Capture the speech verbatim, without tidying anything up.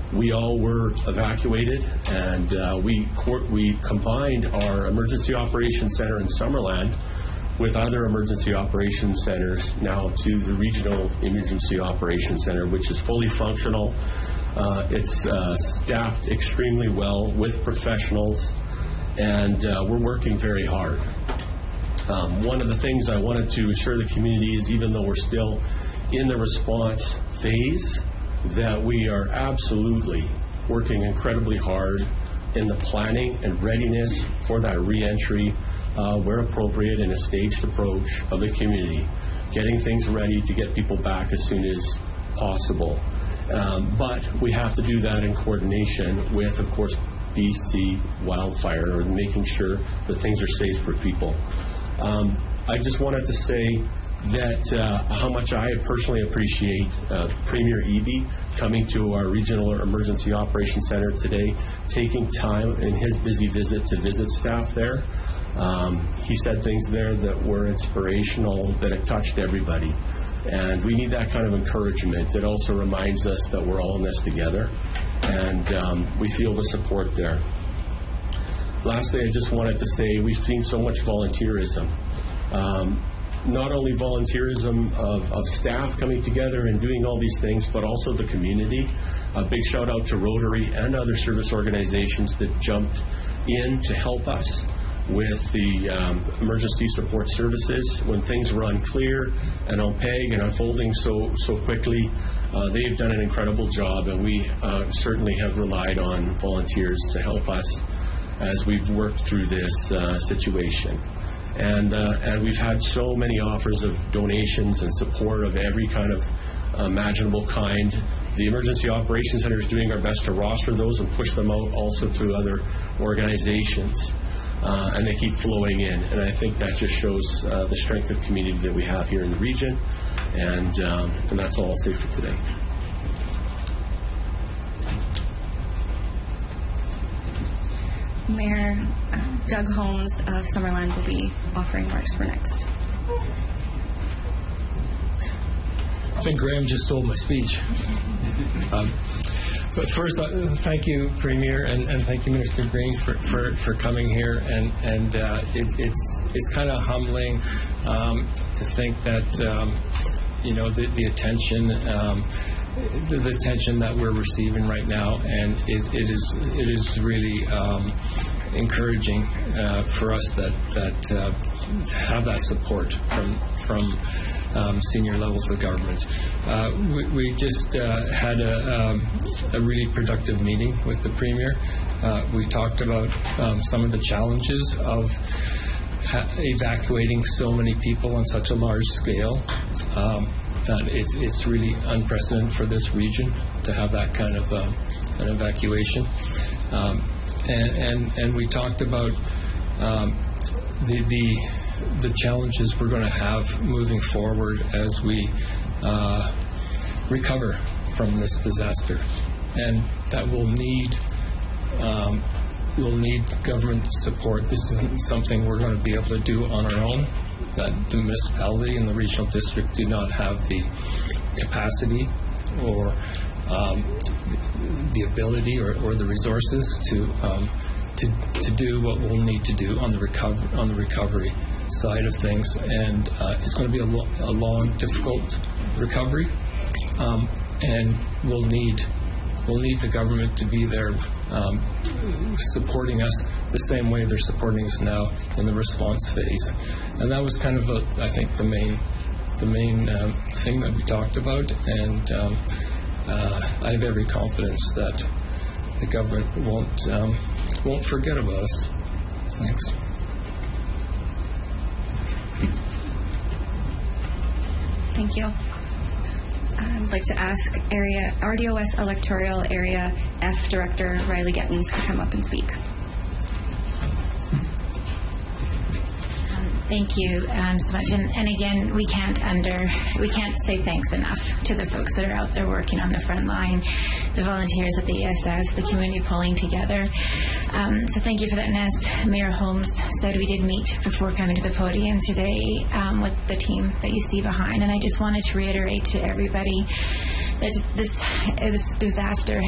we all were evacuated, and uh, we co- we combined our Emergency Operations Center in Summerland with other emergency operations centers now to the Regional Emergency Operations Center, which is fully functional. Uh, it's uh, staffed extremely well with professionals, and uh, we're working very hard. Um, one of the things I wanted to assure the community is, even though we're still in the response phase, that we are absolutely working incredibly hard in the planning and readiness for that re-entry uh, where appropriate in a staged approach of the community, getting things ready to get people back as soon as possible. Um, but we have to do that in coordination with, of course, B C Wildfire, and making sure that things are safe for people. Um, I just wanted to say that uh, how much I personally appreciate uh, Premier Eby coming to our Regional Emergency Operations Center today, taking time in his busy visit to visit staff there. Um, he said things there that were inspirational, that it touched everybody. And we need that kind of encouragement. It also reminds us that we're all in this together, and um, we feel the support there. Lastly, I just wanted to say we've seen so much volunteerism. Um, not only volunteerism of, of staff coming together and doing all these things, but also the community. A big shout out to Rotary and other service organizations that jumped in to help us with the um, emergency support services when things were unclear and opaque and unfolding so so quickly. Uh, they've done an incredible job, and we uh, certainly have relied on volunteers to help us as we've worked through this uh, situation. And uh, and we've had so many offers of donations and support of every kind of imaginable kind. The Emergency Operations Center is doing our best to roster those and push them out also to other organizations. Uh, and they keep flowing in. And I think that just shows uh, the strength of community that we have here in the region. And, um, and that's all I'll say for today. Mayor uh, Doug Holmes of Summerland will be offering remarks for next. I think Graham just stole my speech. Um, but first, uh, thank you, Premier, and, and thank you, Minister Green, for, for, for coming here. And and uh, it, it's it's kind of humbling um, to think that um, you know the, the attention. Um, The, the attention that we're receiving right now, and it, it is it is really um, encouraging uh, for us that that uh, have that support from from um, senior levels of government. Uh, we, we just uh, had a, um, a really productive meeting with the Premier. Uh, we talked about um, some of the challenges of ha- evacuating so many people on such a large scale. Um, that it's, it's really unprecedented for this region to have that kind of uh, an evacuation. Um, and, and, and we talked about um, the, the, the challenges we're going to have moving forward as we uh, recover from this disaster. And that will need um, we'll need government support. This isn't something we're going to be able to do on our own. That the municipality and the regional district do not have the capacity or um, the ability or, or the resources to, um, to to do what we'll need to do on the recover on the recovery side of things, and uh, it's going to be a, lo- a long, difficult recovery, um, and we'll need we'll need the government to be there um, supporting us the same way they're supporting us now in the response phase. And that was kind of, a, I think, the main, the main um, thing that we talked about. And um, uh, I have every confidence that the government won't um, won't forget about us. Thanks. Thank you. I would like to ask area R D O S Electoral Area F Director Riley Gettins to come up and speak. Thank you um, so much, and, and again, we can't under we can't say thanks enough to the folks that are out there working on the front line, the volunteers at the E S S, the community pulling together. Um, so thank you for that. And as Mayor Holmes said, we did meet before coming to the podium today um, with the team that you see behind, and I just wanted to reiterate to everybody that this this disaster